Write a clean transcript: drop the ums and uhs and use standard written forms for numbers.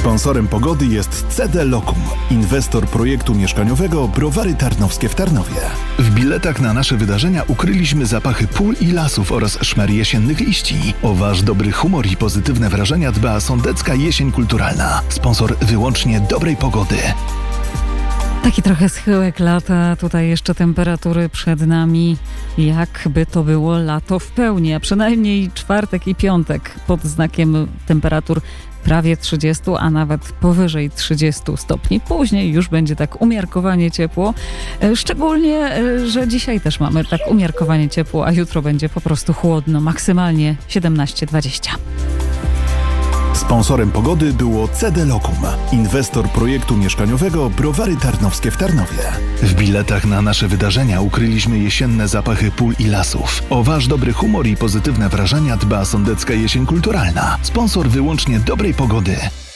Sponsorem pogody jest CD Lokum, inwestor projektu mieszkaniowego Browary Tarnowskie w Tarnowie. W biletach na nasze wydarzenia ukryliśmy zapachy pól i lasów oraz szmer jesiennych liści. O wasz dobry humor i pozytywne wrażenia dba Sądecka Jesień Kulturalna. Sponsor wyłącznie dobrej pogody. Taki trochę schyłek lata, tutaj jeszcze temperatury przed nami, jakby to było lato w pełni, a przynajmniej czwartek i piątek pod znakiem temperatur prawie 30, a nawet powyżej 30 stopni. Później już będzie tak umiarkowanie ciepło, szczególnie, że dzisiaj też mamy tak umiarkowanie ciepło, a jutro będzie po prostu chłodno, maksymalnie 17-20. Sponsorem pogody było CD Lokum, inwestor projektu mieszkaniowego Browary Tarnowskie w Tarnowie. W biletach na nasze wydarzenia ukryliśmy jesienne zapachy pól i lasów. O wasz dobry humor i pozytywne wrażenia dba Sądecka Jesień Kulturalna. Sponsor wyłącznie dobrej pogody.